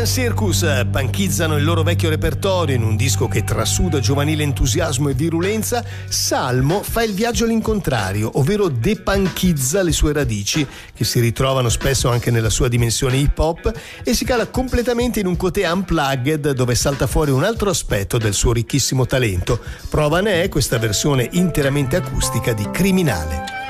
Indian Circus panchizzano il loro vecchio repertorio in un disco che trasuda giovanile entusiasmo e virulenza. Salmo fa il viaggio all'incontrario, ovvero depanchizza le sue radici, che si ritrovano spesso anche nella sua dimensione hip hop, e si cala completamente in un côté unplugged dove salta fuori un altro aspetto del suo ricchissimo talento. Prova ne è questa versione interamente acustica di Criminale.